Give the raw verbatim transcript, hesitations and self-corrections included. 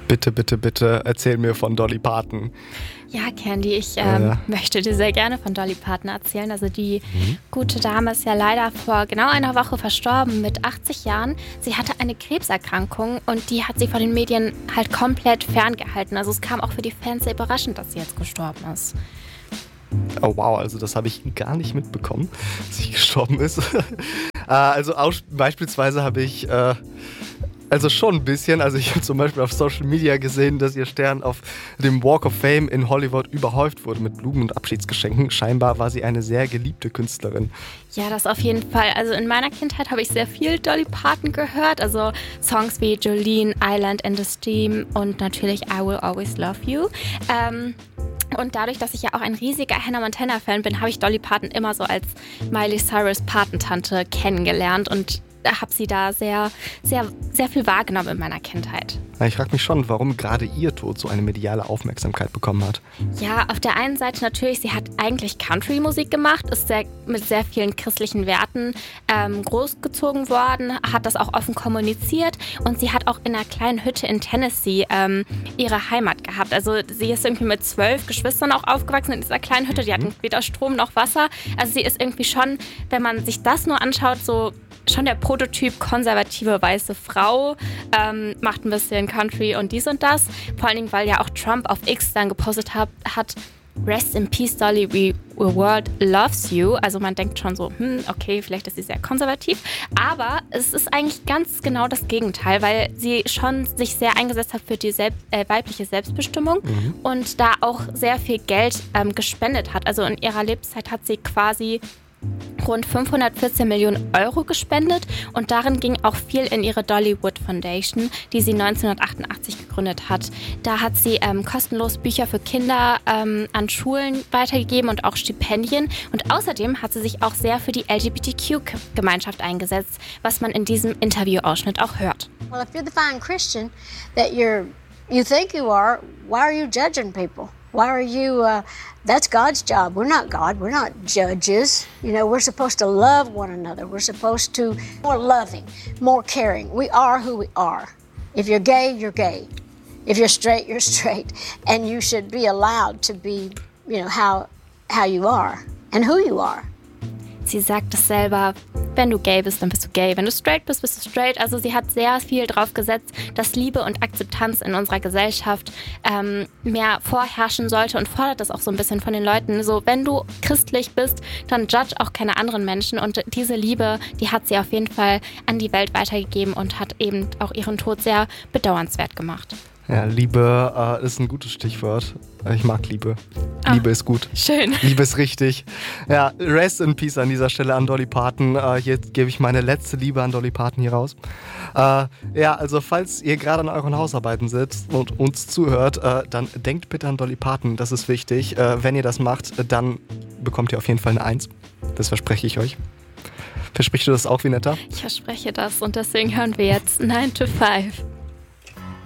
Bitte, bitte, bitte erzähl mir von Dolly Parton. Ja, Candy, ich ähm, Ja. möchte dir sehr gerne von Dolly Parton erzählen. Also die Mhm. gute Dame ist ja leider vor genau einer Woche verstorben mit achtzig Jahren. Sie hatte eine Krebserkrankung und die hat sie von den Medien halt komplett ferngehalten. Also es kam auch für die Fans sehr überraschend, dass sie jetzt gestorben ist. Oh wow, also das habe ich gar nicht mitbekommen, dass sie gestorben ist. äh, also auch, beispielsweise habe ich, äh, also schon ein bisschen, also ich habe zum Beispiel auf Social Media gesehen, dass ihr Stern auf dem Walk of Fame in Hollywood überhäuft wurde mit Blumen und Abschiedsgeschenken. Scheinbar war sie eine sehr geliebte Künstlerin. Ja, das auf jeden Fall. Also in meiner Kindheit habe ich sehr viel Dolly Parton gehört. Also Songs wie Jolene, Island in the Stream und natürlich I Will Always Love You. Ähm, und dadurch, dass ich ja auch ein riesiger Hannah Montana-Fan bin, habe ich Dolly Parton immer so als Miley Cyrus Patentante kennengelernt und habe sie da sehr, sehr, sehr viel wahrgenommen in meiner Kindheit. Ich frage mich schon, warum gerade ihr Tod so eine mediale Aufmerksamkeit bekommen hat. Ja, auf der einen Seite natürlich, sie hat eigentlich Country-Musik gemacht, ist sehr, mit sehr vielen christlichen Werten ähm, großgezogen worden, hat das auch offen kommuniziert und sie hat auch in einer kleinen Hütte in Tennessee ähm, ihre Heimat gehabt. Also sie ist irgendwie mit zwölf Geschwistern auch aufgewachsen in dieser kleinen Hütte, die hatten weder Strom noch Wasser. Also sie ist irgendwie schon, wenn man sich das nur anschaut, so schon der Prototyp konservative weiße Frau, ähm, macht ein bisschen Country und dies und das. Vor allen Dingen, weil ja auch Trump auf X dann gepostet hat, hat Rest in Peace, Dolly, we, the world loves you. Also man denkt schon so, hm, okay, vielleicht ist sie sehr konservativ. Aber es ist eigentlich ganz genau das Gegenteil, weil sie schon sich sehr eingesetzt hat für die Selbst, äh, weibliche Selbstbestimmung mhm. und da auch sehr viel Geld ähm, gespendet hat. Also in ihrer Lebenszeit hat sie quasi rund fünfhundertvierzehn Millionen Euro gespendet und darin ging auch viel in ihre Dollywood Foundation, die sie neunzehnhundertachtundachtzig gegründet hat. Da hat sie ähm, kostenlos Bücher für Kinder ähm, an Schulen weitergegeben und auch Stipendien und außerdem hat sie sich auch sehr für die L G B T Q-Gemeinschaft eingesetzt, was man in diesem Interviewausschnitt auch hört. Well, if you're the fine Christian that you're, you think you are, why are you judging people? Why are you, uh, that's God's job. We're not God. We're not judges. You know, we're supposed to love one another. We're supposed to be more loving, more caring. We are who we are. If you're gay, you're gay. If you're straight, you're straight. And you should be allowed to be, you know, how, how you are and who you are. Sie sagt es selber, wenn du gay bist, dann bist du gay. Wenn du straight bist, bist du straight. Also sie hat sehr viel drauf gesetzt, dass Liebe und Akzeptanz in unserer Gesellschaft ähm, mehr vorherrschen sollte und fordert das auch so ein bisschen von den Leuten. So, wenn du christlich bist, dann judge auch keine anderen Menschen. Und diese Liebe, die hat sie auf jeden Fall an die Welt weitergegeben und hat eben auch ihren Tod sehr bedauernswert gemacht. Ja, Liebe äh, ist ein gutes Stichwort. Ich mag Liebe. Ah, Liebe ist gut. Schön. Liebe ist richtig. Ja, rest in peace an dieser Stelle an Dolly Parton. Äh, jetzt gebe ich meine letzte Liebe an Dolly Parton hier raus. Äh, ja, also falls ihr gerade an euren Hausarbeiten sitzt und uns zuhört, äh, dann denkt bitte an Dolly Parton. Das ist wichtig. Äh, wenn ihr das macht, dann bekommt ihr auf jeden Fall eine Eins. Das verspreche ich euch. Versprichst du das auch, Vinetta? Ich verspreche das und deswegen hören wir jetzt nine to five.